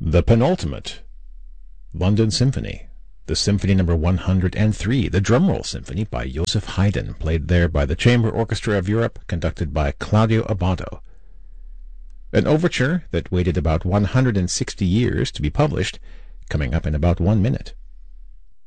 The penultimate, London Symphony, the Symphony No. 103, the Drumroll Symphony by Joseph Haydn, played there by the Chamber Orchestra of Europe, conducted by Claudio Abbado. An overture that waited about 160 years to be published, coming up in about 1 minute.